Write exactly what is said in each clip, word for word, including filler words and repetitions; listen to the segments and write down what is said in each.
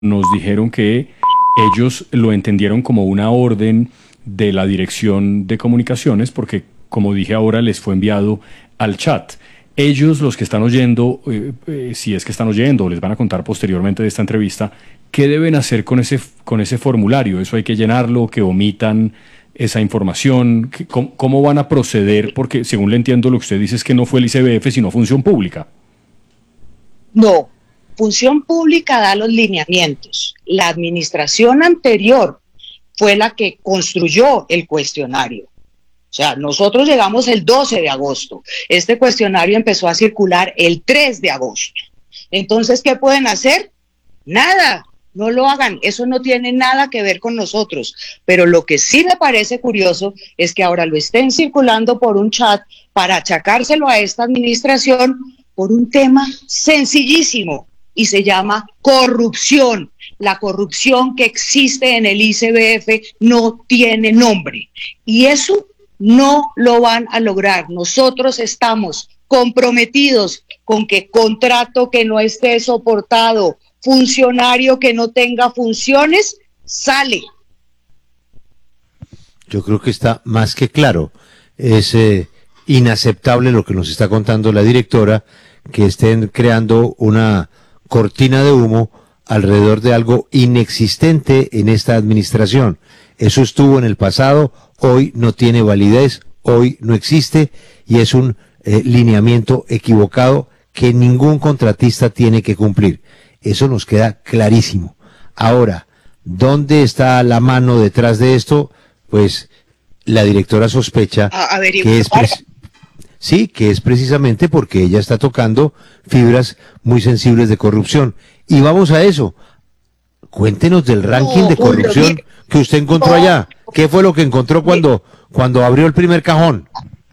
nos dijeron que ellos lo entendieron como una orden de la Dirección de Comunicaciones porque, como dije ahora, les fue enviado al chat. Ellos, los que están oyendo, eh, eh, si es que están oyendo o les van a contar posteriormente de esta entrevista, ¿qué deben hacer con ese, con ese formulario? ¿Eso hay que llenarlo, que omitan esa información? ¿Cómo, cómo van a proceder? Porque, según le entiendo, lo que usted dice es que no fue el I C B F, sino Función Pública. No, Función Pública da los lineamientos. La administración anterior fue la que construyó el cuestionario. O sea, nosotros llegamos el doce de agosto. Este cuestionario empezó a circular el tres de agosto. Entonces, ¿qué pueden hacer? Nada, no lo hagan. Eso no tiene nada que ver con nosotros. Pero lo que sí me parece curioso es que ahora lo estén circulando por un chat para achacárselo a esta administración por un tema sencillísimo y se llama corrupción. La corrupción que existe en el I C B F no tiene nombre y eso no lo van a lograr. Nosotros estamos comprometidos con que contrato que no esté soportado, funcionario que no tenga funciones, sale. Yo creo que está más que claro. Es eh, inaceptable lo que nos está contando la directora, que estén creando una cortina de humo alrededor de algo inexistente en esta administración. Eso estuvo en el pasado, hoy no tiene validez, hoy no existe y es un eh, lineamiento equivocado que ningún contratista tiene que cumplir. Eso nos queda clarísimo. Ahora, ¿dónde está la mano detrás de esto? Pues la directora sospecha que es... Sí, que es precisamente porque ella está tocando fibras muy sensibles de corrupción. Y vamos a eso. Cuéntenos del ranking no, de corrupción no, que usted encontró no. allá. ¿Qué fue lo que encontró cuando, cuando abrió el primer cajón?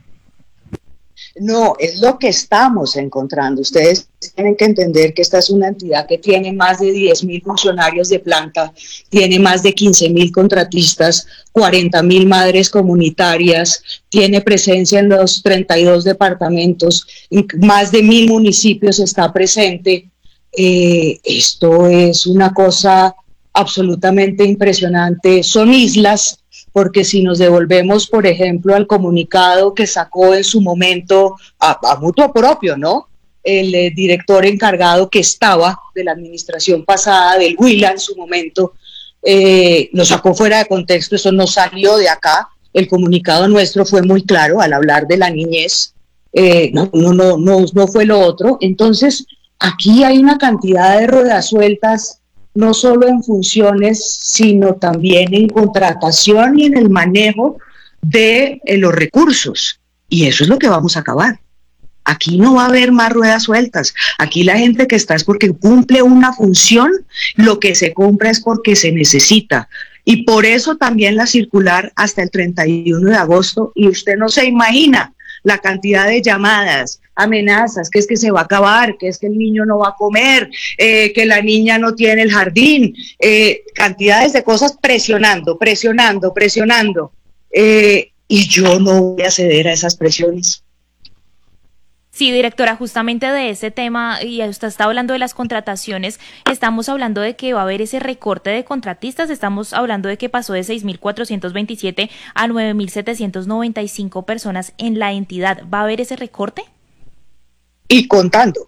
No, es lo que estamos encontrando. Ustedes tienen que entender que esta es una entidad que tiene más de diez mil funcionarios de planta, tiene más de quince mil contratistas, cuarenta mil madres comunitarias, tiene presencia en los treinta y dos departamentos, en más de mil municipios está presente. Eh, esto es una cosa absolutamente impresionante. Son islas. Porque si nos devolvemos, por ejemplo, al comunicado que sacó en su momento, a, a mutuo propio, ¿no? El eh, director encargado que estaba de la administración pasada, del Huila en su momento, eh, lo sacó fuera de contexto, eso no salió de acá. El comunicado nuestro fue muy claro al hablar de la niñez, eh, no, no, no, no, no fue lo otro. Entonces, aquí hay una cantidad de ruedas sueltas, no solo en funciones, sino también en contratación y en el manejo de eh, los recursos. Y eso es lo que vamos a acabar. Aquí no va a haber más ruedas sueltas. Aquí la gente que está es porque cumple una función, lo que se compra es porque se necesita. Y por eso también la circular hasta el treinta y uno de agosto, y usted no se imagina la cantidad de llamadas, amenazas, que es que se va a acabar, que es que el niño no va a comer, eh, que la niña no tiene el jardín, eh, cantidades de cosas presionando, presionando, presionando. Eh, y yo no voy a ceder a esas presiones. Sí, directora, justamente de ese tema, y usted está hablando de las contrataciones, estamos hablando de que va a haber ese recorte de contratistas, estamos hablando de que pasó de seis mil cuatrocientos veintisiete a nueve mil setecientos noventa y cinco personas en la entidad. ¿Va a haber ese recorte? Y contando,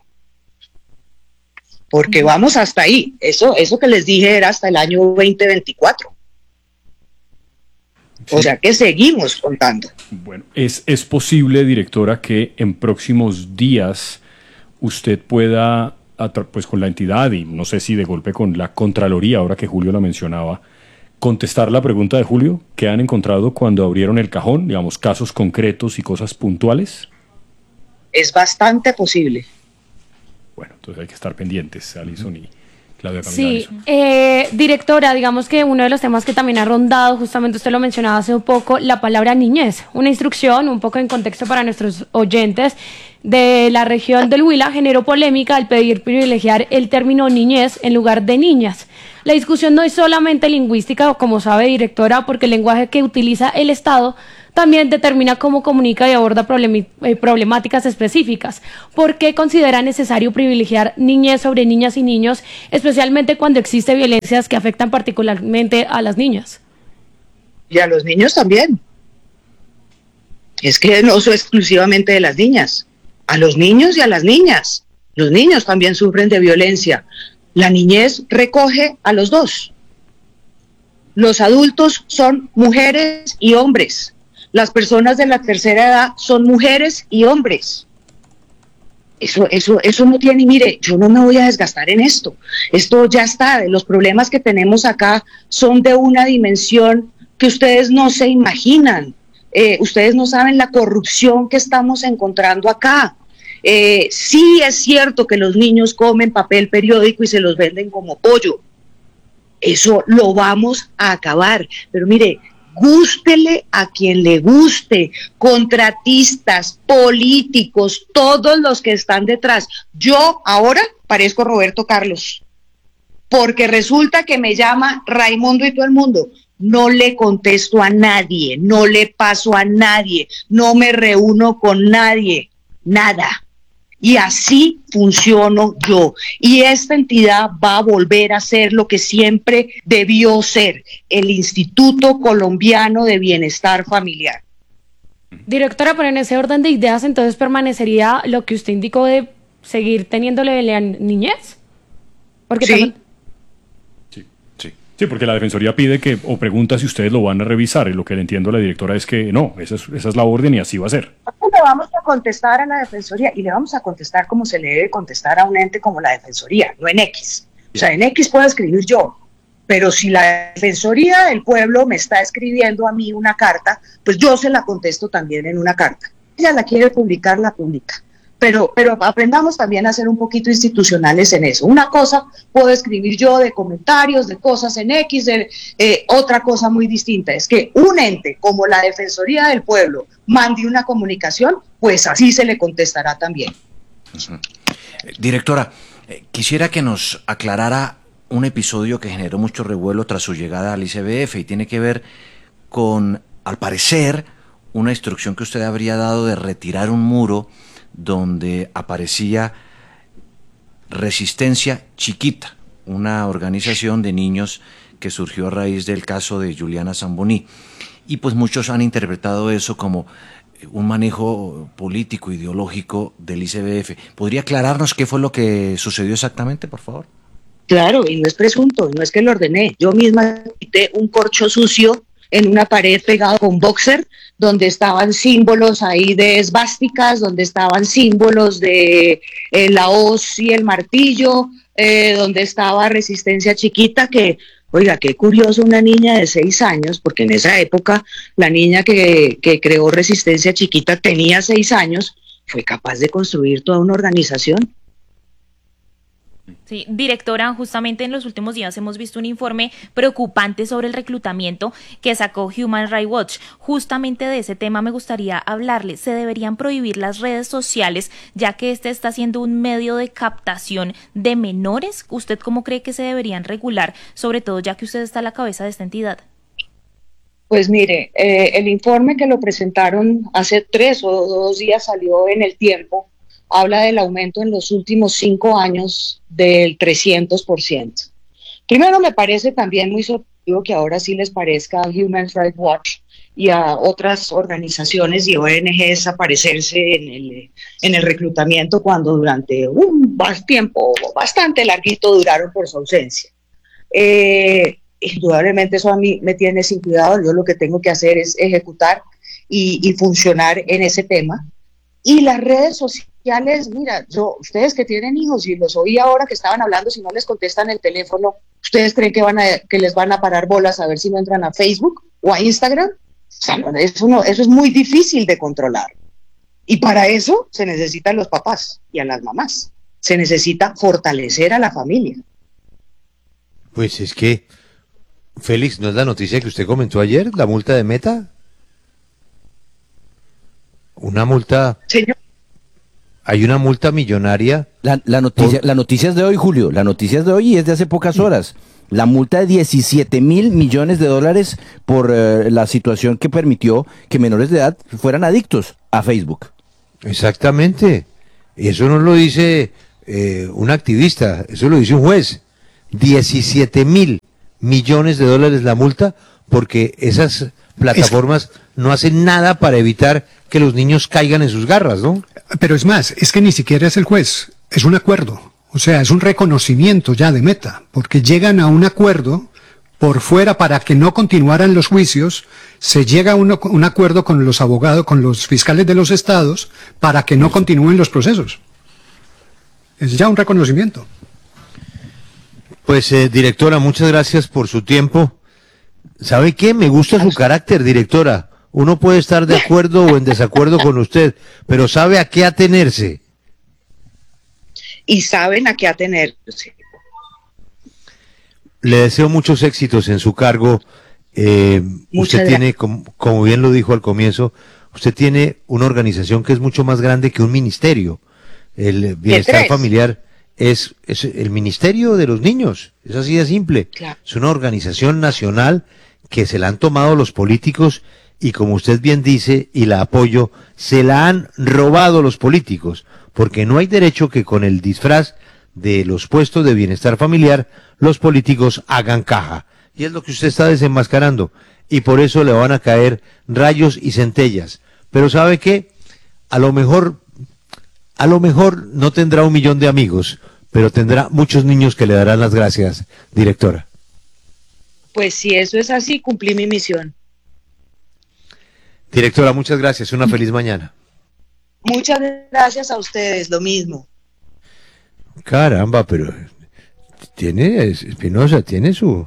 porque vamos hasta ahí, eso, eso que les dije era hasta el año veinte veinticuatro. Sí. O sea que seguimos contando. Bueno, ¿es, es posible, directora, que en próximos días usted pueda, pues con la entidad y no sé si de golpe con la Contraloría, ahora que Julio la mencionaba, contestar la pregunta de Julio, ¿qué han encontrado cuando abrieron el cajón? Digamos, casos concretos y cosas puntuales. Es bastante posible. Bueno, entonces hay que estar pendientes, Alison y Claudia Camila. Sí, eh, directora, digamos que uno de los temas que también ha rondado, justamente usted lo mencionaba hace un poco, la palabra niñez. Una instrucción, un poco en contexto para nuestros oyentes de la región del Huila, generó polémica al pedir privilegiar el término niñez en lugar de niñas. La discusión no es solamente lingüística, como sabe, directora, porque el lenguaje que utiliza el Estado también determina cómo comunica y aborda problemi- eh, problemáticas específicas. ¿Por qué considera necesario privilegiar niñez sobre niñas y niños, especialmente cuando existe violencias que afectan particularmente a las niñas? Y a los niños también. Es que no es exclusivamente de las niñas, a los niños y a las niñas. Los niños también sufren de violencia. La niñez recoge a los dos. Los adultos son mujeres y hombres. Las personas de la tercera edad son mujeres y hombres. Eso, eso, eso no tiene, mire, yo no me voy a desgastar en esto. Esto ya está, los problemas que tenemos acá son de una dimensión que ustedes no se imaginan. Eh, ustedes no saben la corrupción que estamos encontrando acá. Eh, sí es cierto que los niños comen papel periódico y se los venden como pollo. Eso lo vamos a acabar. Pero mire, gústele a quien le guste, contratistas, políticos, todos los que están detrás. Yo ahora parezco Roberto Carlos, porque resulta que me llama Raimundo y todo el mundo. No le contesto a nadie, no le paso a nadie, no me reúno con nadie, nada. Y así funciono yo. Y esta entidad va a volver a ser lo que siempre debió ser, el Instituto Colombiano de Bienestar Familiar. Directora, pero en ese orden de ideas, entonces permanecería lo que usted indicó de seguir teniéndole la niñez. Porque sí. también... sí, sí, sí, porque la Defensoría pide que, o pregunta si ustedes lo van a revisar, y lo que le entiendo a la directora es que no, esa es, esa es la orden y así va a ser. Le vamos a contestar a la Defensoría y le vamos a contestar como se le debe contestar a un ente como la Defensoría, no en X. O sea, en X puedo escribir yo, pero si la Defensoría del Pueblo me está escribiendo a mí una carta, pues yo se la contesto también en una carta. Ella la quiere publicar, la publica. Pero, pero aprendamos también a ser un poquito institucionales en eso. Una cosa puedo escribir yo de comentarios, de cosas en X, de, eh, otra cosa muy distinta es que un ente como la Defensoría del Pueblo mande una comunicación, pues así se le contestará también. Uh-huh. eh, directora, eh, quisiera que nos aclarara un episodio que generó mucho revuelo tras su llegada al I C B F y tiene que ver con, al parecer, una instrucción que usted habría dado de retirar un muro donde aparecía Resistencia Chiquita, una organización de niños que surgió a raíz del caso de Juliana Zamboní. Y pues muchos han interpretado eso como un manejo político, ideológico del I C B F. ¿Podría aclararnos qué fue lo que sucedió exactamente, por favor? Claro, y no es presunto, no es que lo ordené. Yo misma quité un corcho sucio en una pared pegado con boxer, donde estaban símbolos ahí de esvásticas, donde estaban símbolos de eh, la hoz y el martillo, eh, donde estaba Resistencia Chiquita, que, oiga, qué curioso, una niña de seis años, porque en esa época la niña que, que creó Resistencia Chiquita tenía seis años, fue capaz de construir toda una organización. Sí, directora, justamente en los últimos días hemos visto un informe preocupante sobre el reclutamiento que sacó Human Rights Watch. Justamente de ese tema me gustaría hablarle. ¿Se deberían prohibir las redes sociales, ya que este está siendo un medio de captación de menores? ¿Usted cómo cree que se deberían regular, sobre todo ya que usted está a la cabeza de esta entidad? Pues mire, eh, el informe que lo presentaron hace tres o dos días salió en El Tiempo. Habla del aumento en los últimos cinco años del trescientos por ciento. Primero, me parece también muy sorpresivo que ahora sí les parezca a Human Rights Watch y a otras organizaciones y O N Ges aparecerse en el, en el reclutamiento cuando durante un tiempo bastante larguito duraron por su ausencia. Eh, indudablemente eso a mí me tiene sin cuidado. Yo lo que tengo que hacer es ejecutar y, y funcionar en ese tema. Y las redes sociales, mira, yo, ustedes que tienen hijos y los oí ahora que estaban hablando, si no les contestan el teléfono, ¿ustedes creen que van a, que les van a parar bolas a ver si no entran a Facebook o a Instagram? O sea, no, eso, no, eso es muy difícil de controlar. Y para eso se necesitan los papás y a las mamás. Se necesita fortalecer a la familia. Pues es que, Félix, ¿no es la noticia que usted comentó ayer, la multa de Meta? Una multa... Señor. Hay una multa millonaria. La, la, noticia, por... la noticia es de hoy, Julio. La noticia es de hoy y es de hace pocas horas. la multa de diecisiete mil millones de dólares por eh, la situación que permitió que menores de edad fueran adictos a Facebook. Exactamente. Eso no lo dice eh, un activista, eso lo dice un juez. diecisiete mil millones de dólares la multa porque esas plataformas no hacen nada para evitar que los niños caigan en sus garras, ¿no? Pero es más, es que ni siquiera es el juez, es un acuerdo. O sea, es un reconocimiento ya de Meta, porque llegan a un acuerdo por fuera para que no continuaran los juicios, se llega a un, un acuerdo con los abogados, con los fiscales de los estados, para que no continúen los procesos. Es ya un reconocimiento. Pues, eh, directora, muchas gracias por su tiempo. ¿Sabe qué? Me gusta su carácter, directora. Uno puede estar de acuerdo o en desacuerdo con usted, pero sabe a qué atenerse. Y saben a qué atenerse. Le deseo muchos éxitos en su cargo. Eh, usted tiene, como, como bien lo dijo al comienzo, usted tiene una organización que es mucho más grande que un ministerio. El bienestar familiar es, es el ministerio de los niños. Es así de simple. Claro. Es una organización nacional que se la han tomado los políticos y, como usted bien dice, y la apoyo, se la han robado los políticos, porque no hay derecho que con el disfraz de los puestos de bienestar familiar los políticos hagan caja. Y es lo que usted está desenmascarando. Y por eso le van a caer rayos y centellas. Pero ¿sabe qué? A lo mejor, a lo mejor no tendrá un millón de amigos, pero tendrá muchos niños que le darán las gracias, directora. Pues si eso es así, cumplí mi misión. Directora, muchas gracias. Una feliz mañana. Muchas gracias a ustedes, lo mismo. Caramba, pero tiene, Espinosa, tiene su,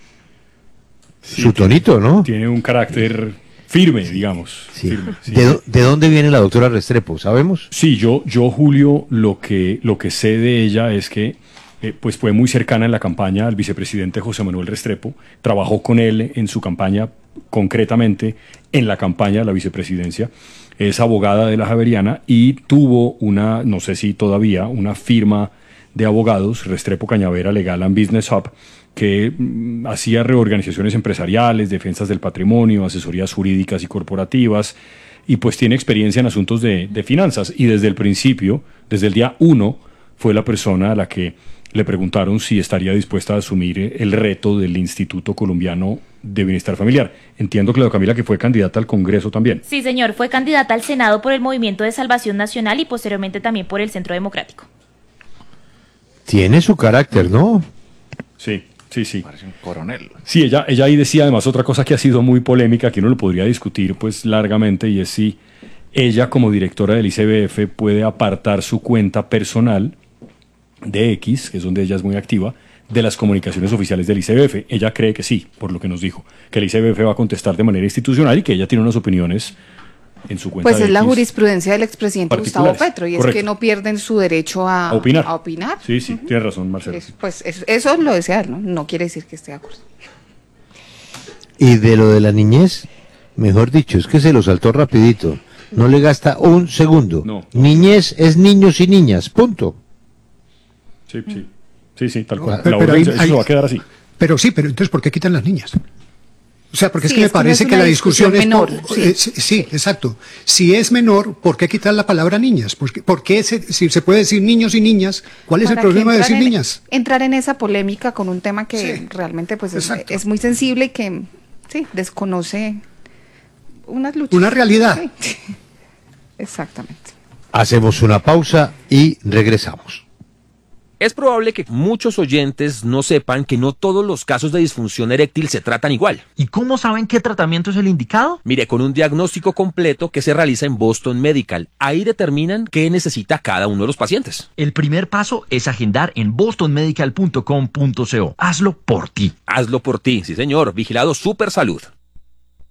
sí, su tonito, ¿no? Tiene un carácter firme, digamos. Sí. Firme, sí. ¿De, ¿De dónde viene la doctora Restrepo? ¿Sabemos? Sí, yo, yo Julio, lo que, lo que sé de ella es que eh, pues fue muy cercana en la campaña al vicepresidente José Manuel Restrepo, trabajó con él en su campaña, concretamente en la campaña de la vicepresidencia, es abogada de la Javeriana y tuvo una, no sé si todavía, una firma de abogados, Restrepo Cañavera Legal and Business Hub, que mm, hacía reorganizaciones empresariales, defensas del patrimonio, asesorías jurídicas y corporativas, y pues tiene experiencia en asuntos de, de finanzas, y desde el principio, desde el día uno, fue la persona a la que le preguntaron si estaría dispuesta a asumir el reto del Instituto Colombiano de Bienestar Familiar. Entiendo, Claudia Camila, que fue candidata al Congreso también. Sí, señor, fue candidata al Senado por el Movimiento de Salvación Nacional y posteriormente también por el Centro Democrático. Tiene su carácter, ¿no? Sí, sí, sí. Parece un coronel. Sí, ella, ella ahí decía además otra cosa que ha sido muy polémica, que uno lo podría discutir pues largamente, y es si ella como directora del I C B F puede apartar su cuenta personal de X, que es donde ella es muy activa, de las comunicaciones oficiales del I C B F. Ella cree que sí, por lo que nos dijo, que el I C B F va a contestar de manera institucional y que ella tiene unas opiniones en su cuenta. Pues de es la X jurisprudencia del expresidente Gustavo Petro, y es correcto, que no pierden su derecho a, a opinar. A opinar. Sí, sí, Uh-huh. tiene razón, Marcelo. Es, pues es, eso lo desea él, ¿no? No quiere decir que esté de acuerdo. Y de lo de la niñez, mejor dicho, es que se lo saltó rapidito. No le gasta un segundo. No. Niñez es niños y niñas, punto. Sí, sí, sí, sí, tal cual. Pero- La pero orden, hay- eso hay- va a quedar así. Pero sí, pero entonces, ¿por qué quitan las niñas? O sea, porque es Sí, que me es que no parece es que una la discusión, discusión es... menor, por- sí. eh, sí, sí, exacto. Si es menor, ¿por qué quitar la palabra niñas? ¿Por qué, por qué se, si se puede decir niños y niñas? ¿Cuál es el Para que problema de entrar decir en- niñas? Entrar en esa polémica con un tema que Sí, realmente pues es, exacto. es muy sensible y que sí, desconoce unas luchas. Una realidad. Sí. Exactamente. Hacemos una pausa y regresamos. Es probable que muchos oyentes no sepan que no todos los casos de disfunción eréctil se tratan igual. ¿Y cómo saben qué tratamiento es el indicado? Mire, con un diagnóstico completo que se realiza en Boston Medical. Ahí determinan qué necesita cada uno de los pacientes. El primer paso es agendar en boston medical punto com punto co. Hazlo por ti. Hazlo por ti, sí señor. Vigilado Super Salud.